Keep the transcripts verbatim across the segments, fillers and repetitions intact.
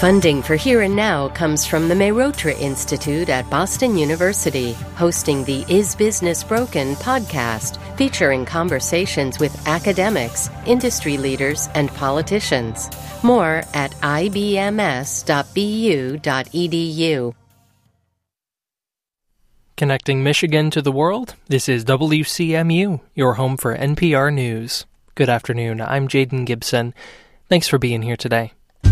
Funding for Here and Now comes from the Mehrotra Institute at Boston University, hosting the Is Business Broken podcast, featuring conversations with academics, industry leaders, and politicians. More at I B M S dot B U dot E D U. Connecting Michigan to the world, this is W C M U, your home for N P R News. Good afternoon, I'm Jaden Gibson. Thanks for being here today.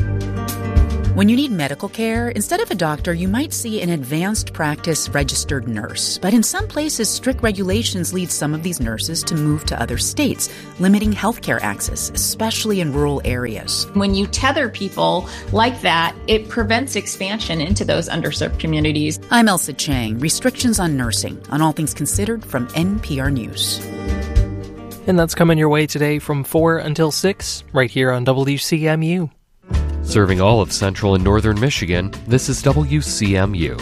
When you need medical care, instead of a doctor, you might see an advanced practice registered nurse. But in some places, strict regulations lead some of these nurses to move to other states, limiting healthcare access, especially in rural areas. When you tether people like that, it prevents expansion into those underserved communities. I'm Elsa Chang, restrictions on nursing, on All Things Considered from N P R News. And that's coming your way today from four until six, right here on W C M U. Serving all of central and northern Michigan, this is W C M U.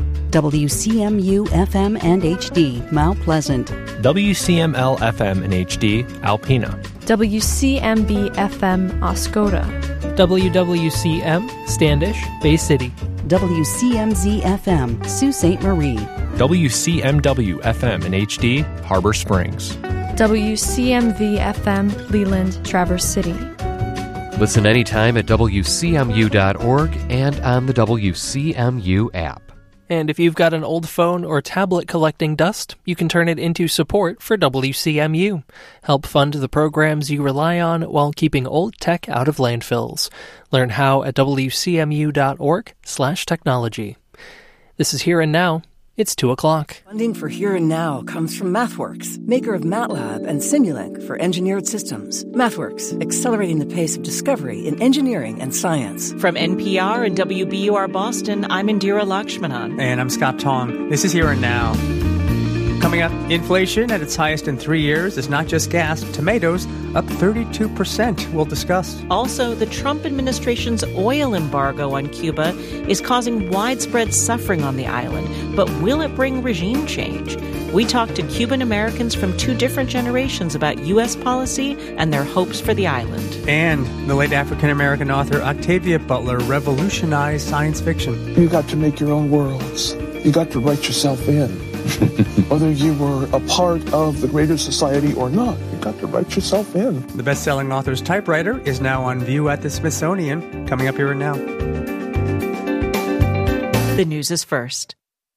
W C M U F M and H D, Mount Pleasant. W C M L F M and H D, Alpena. W C M B F M, Oscoda. W W C M, Standish, Bay City. W C M Z F M, Sault Ste. Marie. W C M W F M and H D, Harbor Springs. W C M V F M, Leland, Traverse City. Listen anytime at W C M U dot org and on the W C M U app. And if you've got an old phone or tablet collecting dust, you can turn it into support for W C M U. Help fund the programs you rely on while keeping old tech out of landfills. Learn how at W C M U dot org slash technology. This is Here and Now. It's two o'clock. Funding for Here and Now comes from MathWorks, maker of MATLAB and Simulink for engineered systems. MathWorks, accelerating the pace of discovery in engineering and science. From N P R and W B U R Boston, I'm Indira Lakshmanan. And I'm Scott Tong. This is Here and Now. Coming up, inflation at its highest in three years is not just gas. Tomatoes up thirty-two percent. We'll discuss. Also, the Trump administration's oil embargo on Cuba is causing widespread suffering on the island. But will it bring regime change? We talked to Cuban Americans from two different generations about U S policy and their hopes for the island. And the late African-American author Octavia Butler revolutionized science fiction. You got to make your own worlds. You got to write yourself in. Whether you were a part of the greater society or not, you got to write yourself in. The best-selling author's typewriter is now on view at the Smithsonian. Coming up Here and Now. The news is first.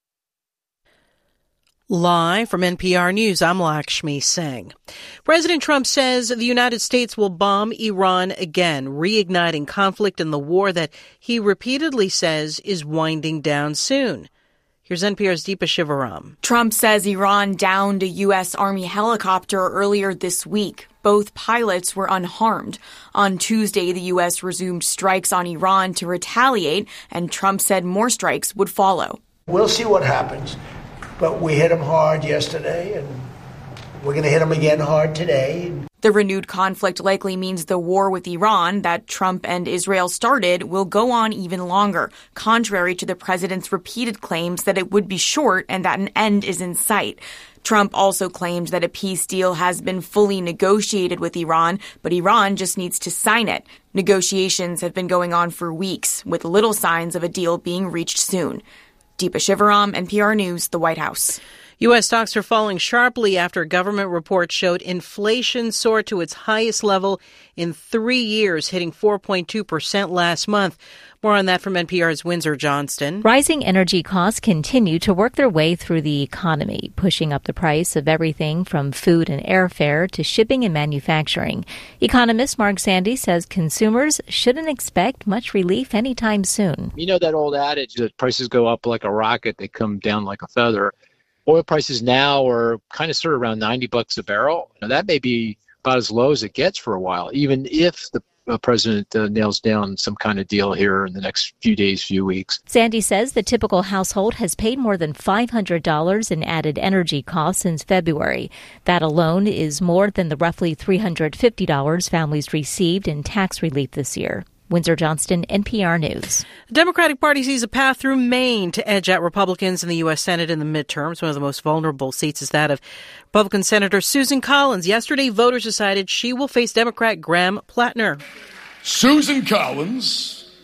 Live from N P R News, I'm Lakshmi Singh. President Trump says the United States will bomb Iran again, reigniting conflict in the war that he repeatedly says is winding down soon. Here's N P R's Deepa Shivaram. Trump says Iran downed a U S. Army helicopter earlier this week. Both pilots were unharmed. On Tuesday, the U S resumed strikes on Iran to retaliate, and Trump said more strikes would follow. We'll see what happens, but we hit them hard yesterday, and we're going to hit them again hard today. The renewed conflict likely means the war with Iran that Trump and Israel started will go on even longer, contrary to the president's repeated claims that it would be short and that an end is in sight. Trump also claimed that a peace deal has been fully negotiated with Iran, but Iran just needs to sign it. Negotiations have been going on for weeks, with little signs of a deal being reached soon. Deepa Shivaram, N P R News, the White House. U S stocks are falling sharply after government reports showed inflation soared to its highest level in three years, hitting four point two percent last month. More on that from N P R's Windsor Johnston. Rising energy costs continue to work their way through the economy, pushing up the price of everything from food and airfare to shipping and manufacturing. Economist Mark Sandy says consumers shouldn't expect much relief anytime soon. You know that old adage that prices go up like a rocket, they come down like a feather. Oil prices now are kind of sort of around ninety bucks a barrel. Now, that may be about as low as it gets for a while, even if the uh, president uh, nails down some kind of deal here in the next few days, few weeks. Sandy says the typical household has paid more than five hundred dollars in added energy costs since February. That alone is more than the roughly three hundred fifty dollars families received in tax relief this year. Windsor Johnston, N P R News. The Democratic Party sees a path through Maine to edge out Republicans in the U S. Senate in the midterms. One of the most vulnerable seats is that of Republican Senator Susan Collins. Yesterday, voters decided she will face Democrat Graham Plattner. Susan Collins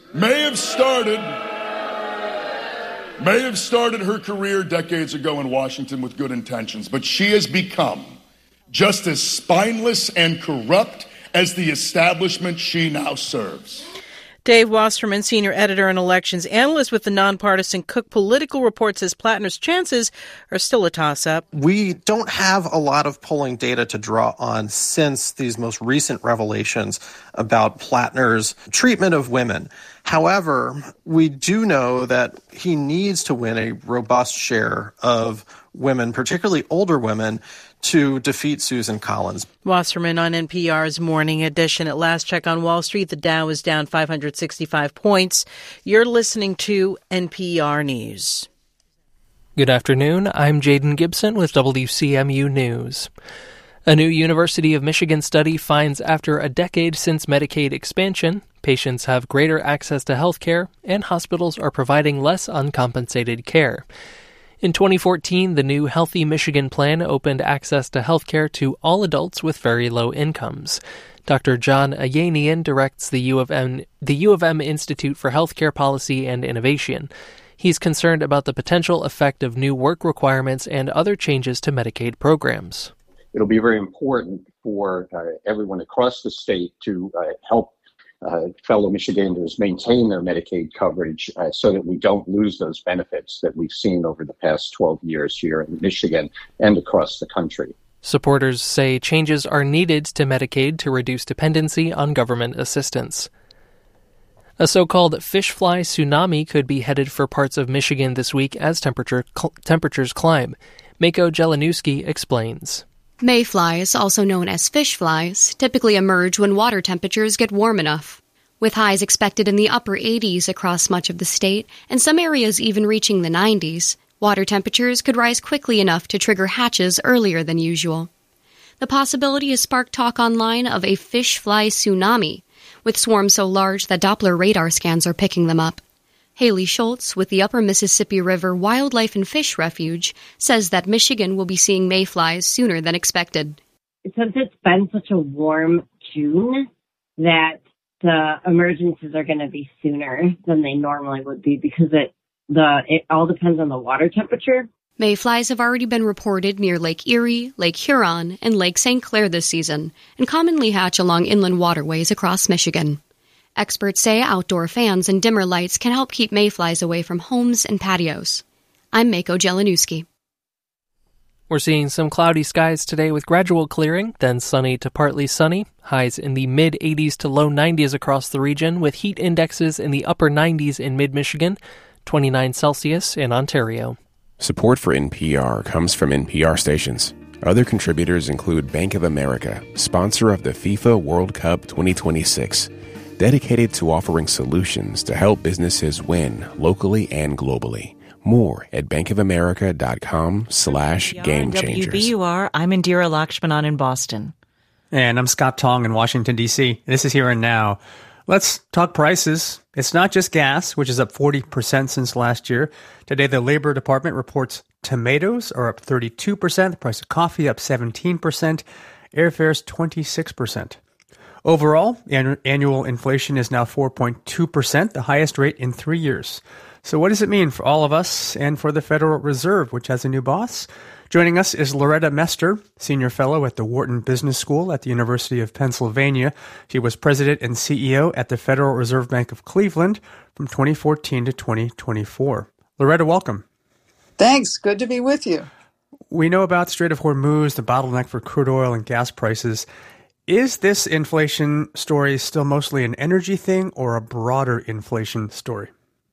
may have started may have started her career decades ago in Washington with good intentions, but she has become just as spineless and corrupt as the establishment she now serves. Dave Wasserman, senior editor and elections analyst with the nonpartisan Cook Political Report, says Plattner's chances are still a toss-up. We don't have a lot of polling data to draw on since these most recent revelations about Plattner's treatment of women. However, we do know that he needs to win a robust share of women, particularly older women, to defeat Susan Collins. Wasserman on N P R's Morning Edition. At last check on Wall Street, the Dow is down five hundred sixty-five points. You're listening to N P R News. Good afternoon. I'm Jaden Gibson with W C M U News. A new University of Michigan study finds after a decade since Medicaid expansion, patients have greater access to health care and hospitals are providing less uncompensated care. In twenty fourteen, the new Healthy Michigan Plan opened access to health care to all adults with very low incomes. Doctor John Ayanian directs the U of M, the U of M Institute for Healthcare Policy and Innovation. He's concerned about the potential effect of new work requirements and other changes to Medicaid programs. It'll be very important for uh, everyone across the state to uh, help Uh, fellow Michiganders maintain their Medicaid coverage uh, so that we don't lose those benefits that we've seen over the past twelve years here in Michigan and across the country. Supporters say changes are needed to Medicaid to reduce dependency on government assistance. A so-called fish fly tsunami could be headed for parts of Michigan this week as temperature cl- temperatures climb. Mako Jelanowski explains. Mayflies, also known as fish flies, typically emerge when water temperatures get warm enough, with highs expected in the upper eighties across much of the state, and some areas even reaching the nineties. Water temperatures could rise quickly enough to trigger hatches earlier than usual. The possibility has sparked talk online of a fish fly tsunami, with swarms so large that Doppler radar scans are picking them up. Haley Schultz with the Upper Mississippi River Wildlife and Fish Refuge says that Michigan will be seeing mayflies sooner than expected. Since it's been such a warm June, that the emergencies are going to be sooner than they normally would be because it the it all depends on the water temperature. Mayflies have already been reported near Lake Erie, Lake Huron, and Lake Saint Clair this season, and commonly hatch along inland waterways across Michigan. Experts say outdoor fans and dimmer lights can help keep mayflies away from homes and patios. I'm Mako Jelanowski. We're seeing some cloudy skies today with gradual clearing, then sunny to partly sunny. Highs in the mid-eighties to low nineties across the region, with heat indexes in the upper nineties in mid-Michigan, twenty-nine Celsius in Ontario. Support for N P R comes from N P R stations. Other contributors include Bank of America, sponsor of the FIFA World Cup twenty twenty-six, dedicated to offering solutions to help businesses win locally and globally. More at bankofamerica.com slash game changers. W B U R, I'm Indira Lakshmanan in Boston. And I'm Scott Tong in Washington, D C. This is Here and Now. Let's talk prices. It's not just gas, which is up forty percent since last year. Today, the Labor Department reports tomatoes are up thirty-two percent, the price of coffee up seventeen percent, airfares twenty-six percent. Overall, an- annual inflation is now four point two percent, the highest rate in three years. So what does it mean for all of us and for the Federal Reserve, which has a new boss? Joining us is Loretta Mester, Senior Fellow at the Wharton Business School at the University of Pennsylvania. She was President and C E O at the Federal Reserve Bank of Cleveland from twenty fourteen to twenty twenty-four. Loretta, welcome. Thanks. Good to be with you. We know about Strait of Hormuz, the bottleneck for crude oil and gas prices. Is this inflation story still mostly an energy thing or a broader inflation story?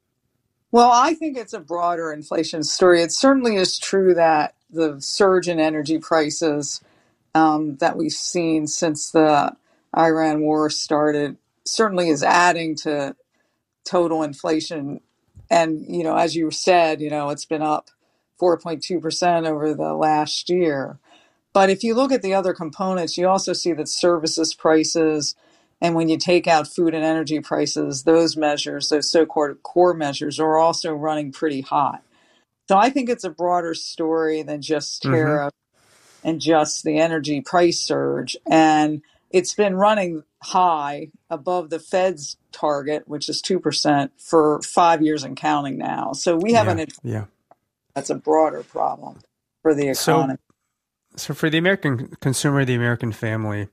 Well, I think it's a broader inflation story. It certainly is true that the surge in energy prices um, that we've seen since the Iran war started certainly is adding to total inflation. And, you know, as you said, you know, it's been up four point two percent over the last year. But if you look at the other components, you also see that services prices, and when you take out food and energy prices, those measures, those so-called core measures, are also running pretty hot. So I think it's a broader story than just tariff mm-hmm. and just the energy price surge. And it's been running high above the Fed's target, which is two percent, for five years and counting now. So we have yeah, an yeah. that's a broader problem for the economy. So, so for the American consumer, the American family,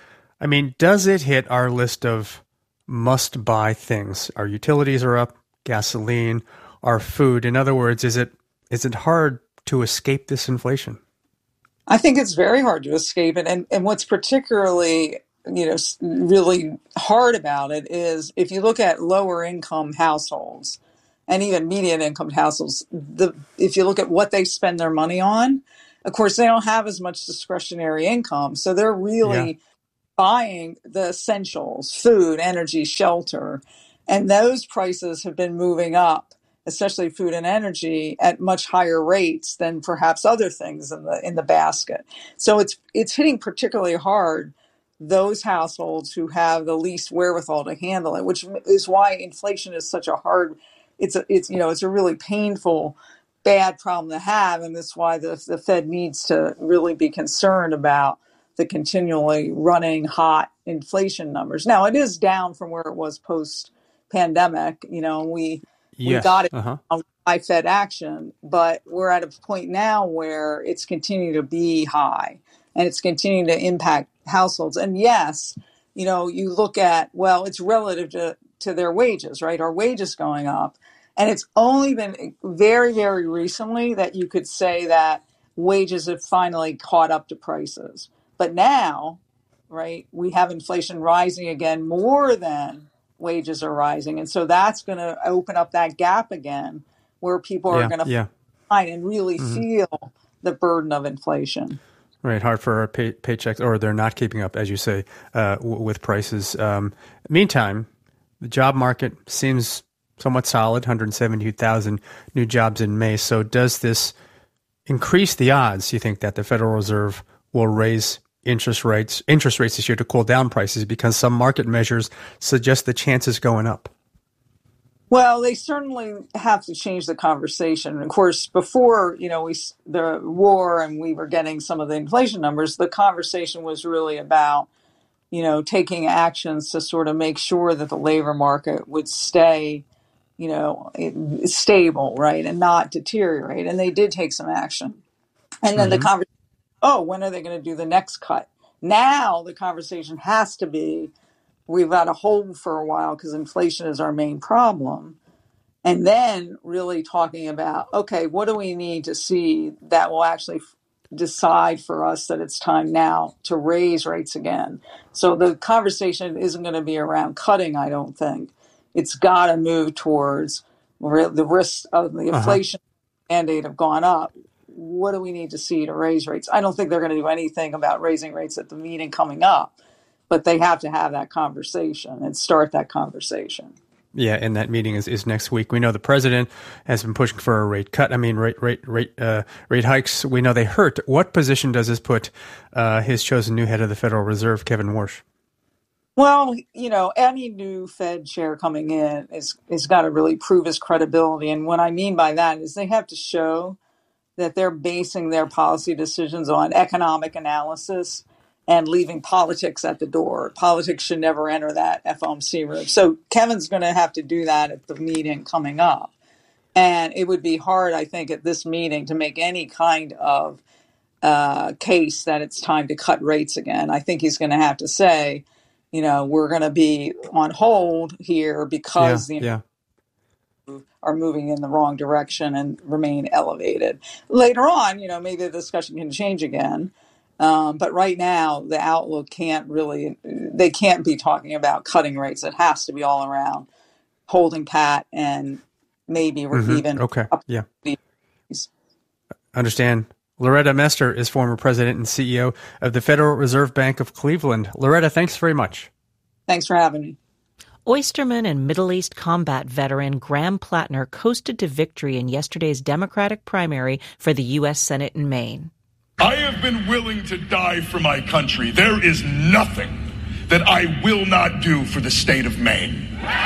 I mean, does it hit our list of must-buy things? Our utilities are up, gasoline, our food. In other words, is it is it hard to escape this inflation? I think it's very hard to escape it. And, and what's particularly, you know, really hard about it is if you look at lower income households and even median income households, the if you look at what they spend their money on, of course, they don't have as much discretionary income. So they're really yeah. buying the essentials, food, energy, shelter. And those prices have been moving up, especially food and energy, at much higher rates than perhaps other things in the in the basket. So it's it's hitting particularly hard those households who have the least wherewithal to handle it, which is why inflation is such a hard. It's a it's you know it's a really painful, bad problem to have, and that's why the the Fed needs to really be concerned about the continually running hot inflation numbers. Now it is down from where it was post pandemic. You know we. Yes. We got it uh-huh. on high Fed action, but we're at a point now where it's continuing to be high and it's continuing to impact households. And yes, you know, you look at, well, it's relative to, to their wages, right? Our wages going up. And it's only been very, very recently that you could say that wages have finally caught up to prices. But now, right, we have inflation rising again more than wages are rising. And so that's going to open up that gap again where people are yeah, going to yeah. find and really mm-hmm. feel the burden of inflation. Right. Hard for our pay- paychecks, or they're not keeping up, as you say, uh, w- with prices. Um, meantime, the job market seems somewhat solid, one hundred seventy-two thousand new jobs in May. So does this increase the odds, you think, that the Federal Reserve will raise interest rates interest rates this year to cool down prices, because some market measures suggest the chances going up? Well, they certainly have to change the conversation. Of course, before, you know, we the war and we were getting some of the inflation numbers, the conversation was really about, you know, taking actions to sort of make sure that the labor market would stay, you know, stable, right, and not deteriorate. And they did take some action. And then mm-hmm. the conversation, oh, when are they going to do the next cut? Now the conversation has to be, we've got to hold for a while because inflation is our main problem. And then really talking about, okay, what do we need to see that will actually f- decide for us that it's time now to raise rates again? So the conversation isn't going to be around cutting, I don't think. It's got to move towards re- the risks of the inflation uh-huh. mandate have gone up. What do we need to see to raise rates? I don't think they're going to do anything about raising rates at the meeting coming up, but they have to have that conversation and start that conversation. Yeah, and that meeting is, is next week. We know the president has been pushing for a rate cut. I mean, rate rate rate uh, rate hikes. We know they hurt. What position does this put uh, his chosen new head of the Federal Reserve, Kevin Warsh? Well, you know, any new Fed chair coming in is is got to really prove his credibility. And what I mean by that is they have to show that they're basing their policy decisions on economic analysis and leaving politics at the door. Politics should never enter that F O M C room. So Kevin's going to have to do that at the meeting coming up. And it would be hard, I think, at this meeting to make any kind of uh, case that it's time to cut rates again. I think he's going to have to say, you know, we're going to be on hold here because yeah, the yeah. are moving in the wrong direction and remain elevated. Later on, you know, maybe the discussion can change again. Um, but right now, the outlook can't really, they can't be talking about cutting rates. It has to be all around holding pat and maybe mm-hmm. even. Okay. Yeah. Understand. Loretta Mester is former president and C E O of the Federal Reserve Bank of Cleveland. Loretta, thanks very much. Thanks for having me. Oysterman and Middle East combat veteran Graham Plattner coasted to victory in yesterday's Democratic primary for the U S Senate in Maine. I have been willing to die for my country. There is nothing that I will not do for the state of Maine.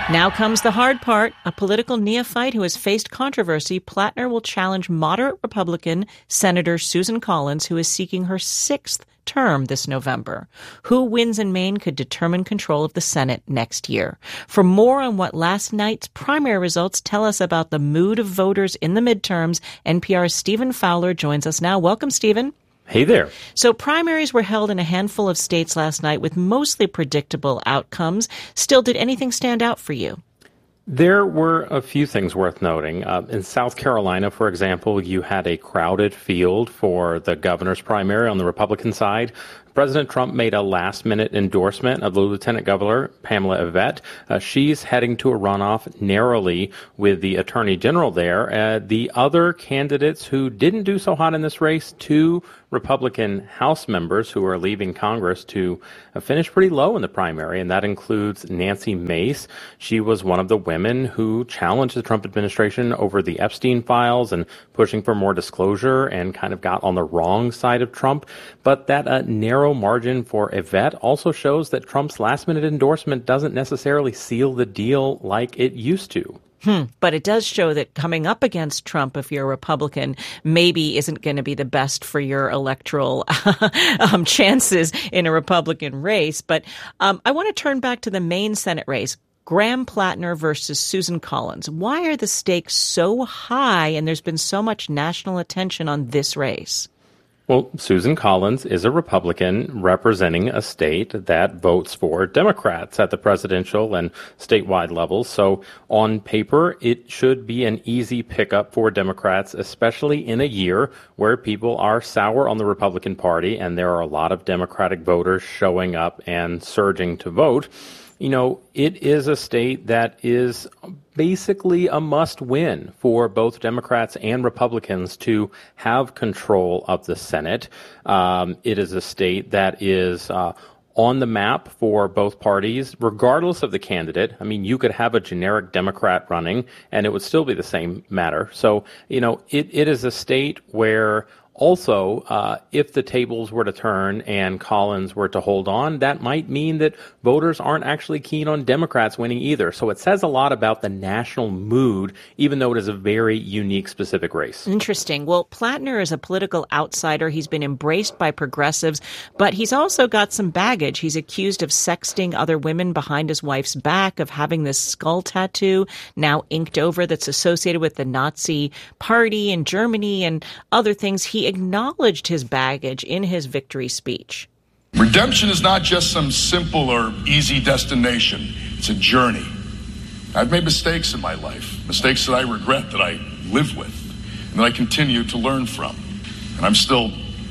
Now comes the hard part. A political neophyte who has faced controversy, Plattner will challenge moderate Republican Senator Susan Collins, who is seeking her sixth term this November. Who wins in Maine could determine control of the Senate next year. For more on what last night's primary results tell us about the mood of voters in the midterms, N P R's Stephen Fowler joins us now. Welcome, Stephen. Hey there. So primaries were held in a handful of states last night with mostly predictable outcomes. Still, did anything stand out for you? There were a few things worth noting. Uh, in South Carolina, for example, you had a crowded field for the governor's primary on the Republican side. President Trump made a last-minute endorsement of the Lieutenant Governor, Pamela Yvette. Uh, she's heading to a runoff narrowly with the Attorney General there. Uh, the other candidates who didn't do so hot in this race, two Republican House members who are leaving Congress to uh, finish pretty low in the primary, and that includes Nancy Mace. She was one of the women who challenged the Trump administration over the Epstein files and pushing for more disclosure and kind of got on the wrong side of Trump. But that uh, narrow margin for Yvette also shows that Trump's last-minute endorsement doesn't necessarily seal the deal like it used to. Hmm. But it does show that coming up against Trump, if you're a Republican, maybe isn't going to be the best for your electoral um, chances in a Republican race. But um, I want to turn back to the Maine Senate race. Graham Plattner versus Susan Collins. Why are the stakes so high and there's been so much national attention on this race? Well, Susan Collins is a Republican representing a state that votes for Democrats at the presidential and statewide levels. So on paper, it should be an easy pickup for Democrats, especially in a year where people are sour on the Republican Party and there are a lot of Democratic voters showing up and surging to vote. You know, it is a state that is basically a must-win for both Democrats and Republicans to have control of the Senate. Um, it is a state that is uh, on the map for both parties, regardless of the candidate. I mean, you could have a generic Democrat running, and it would still be the same matter. So, you know, it, it is a state where also, uh, if the tables were to turn and Collins were to hold on, that might mean that voters aren't actually keen on Democrats winning either. So it says a lot about the national mood, even though it is a very unique, specific race. Interesting. Well, Plattner is a political outsider. He's been embraced by progressives, but he's also got some baggage. He's accused of sexting other women behind his wife's back, of having this skull tattoo now inked over that's associated with the Nazi Party in Germany and other things. He acknowledged his baggage in his victory speech. Redemption is not just some simple or easy destination. It's a journey. I've made mistakes in my life, mistakes that I regret, that I live with, and that I continue to learn from. And I'm still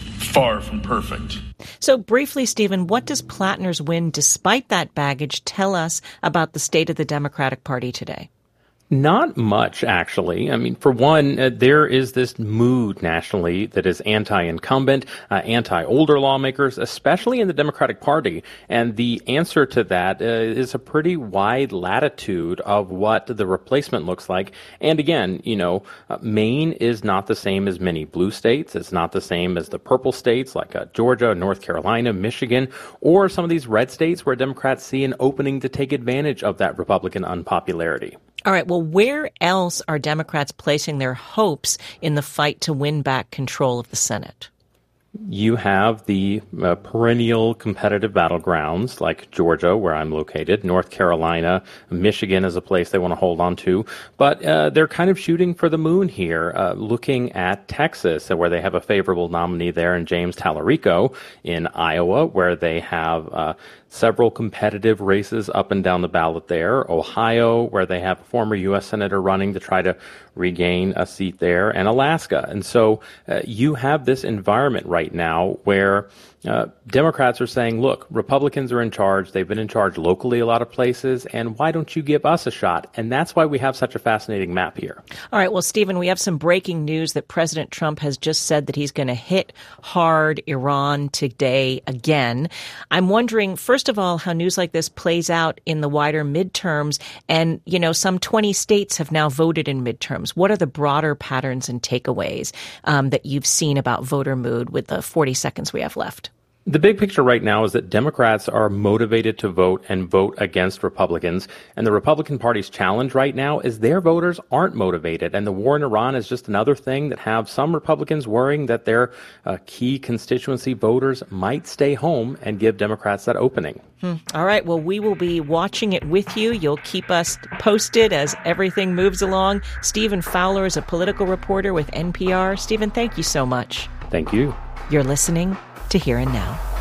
far from perfect. So briefly, Stephen, what does Plattner's win, despite that baggage, tell us about the state of the Democratic Party today? Not much, actually. I mean, for one, uh, there is this mood nationally that is anti-incumbent, uh, anti-older lawmakers, especially in the Democratic Party. And the answer to that uh, is a pretty wide latitude of what the replacement looks like. And again, you know, uh, Maine is not the same as many blue states. It's not the same as the purple states like uh, Georgia, North Carolina, Michigan, or some of these red states where Democrats see an opening to take advantage of that Republican unpopularity. All right. Well, where else are Democrats placing their hopes in the fight to win back control of the Senate? You have the uh, perennial competitive battlegrounds like Georgia, where I'm located, North Carolina, Michigan is a place they want to hold on to. But uh, they're kind of shooting for the moon here, uh, looking at Texas, where they have a favorable nominee there in James Tallarico, in Iowa, where they have uh, several competitive races up and down the ballot there, Ohio, where they have a former U S senator running to try to regain a seat there, and Alaska. And so uh, you have this environment right now where uh, Democrats are saying, look, Republicans are in charge. They've been in charge locally a lot of places, and why don't you give us a shot? And that's why we have such a fascinating map here. All right. Well, Stephen, we have some breaking news that President Trump has just said that he's going to hit hard Iran today again. I'm wondering, first of all, how news like this plays out in the wider midterms. And, you know, some twenty states have now voted in midterms. What are the broader patterns and takeaways um, that you've seen about voter mood with the forty seconds we have left? The big picture right now is that Democrats are motivated to vote and vote against Republicans. And the Republican Party's challenge right now is their voters aren't motivated. And the war in Iran is just another thing that have some Republicans worrying that their uh, key constituency voters might stay home and give Democrats that opening. Hmm. All right. Well, we will be watching it with you. You'll keep us posted as everything moves along. Stephen Fowler is a political reporter with N P R. Stephen, thank you so much. Thank you. You're listening to Here and Now.